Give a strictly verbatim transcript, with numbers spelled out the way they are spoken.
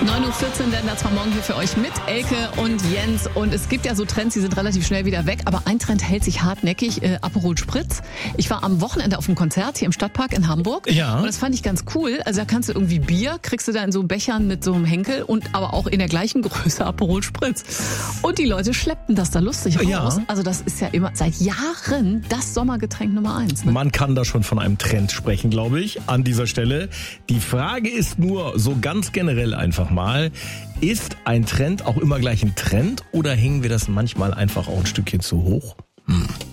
neun Uhr vierzehn, denn das war morgen hier für euch mit Elke und Jens. Und es gibt ja so Trends, die sind relativ schnell wieder weg. Aber ein Trend hält sich hartnäckig, äh, Aperol Spritz. Ich war am Wochenende auf einem Konzert hier im Stadtpark in Hamburg. Ja. Und das fand ich ganz cool. Also da kannst du irgendwie Bier, kriegst du da in so Bechern mit so einem Henkel und aber auch in der gleichen Größe Aperol Spritz. Und die Leute schleppten das da lustig raus. Ja. Also das ist ja immer seit Jahren das Sommergetränk Nummer eins. Ne? Man kann da schon von einem Trend sprechen, glaube ich, an dieser Stelle. Die Frage ist nur so ganz generell einfach mal, ist ein Trend auch immer gleich ein Trend oder hängen wir das manchmal einfach auch ein Stückchen zu hoch? Hm.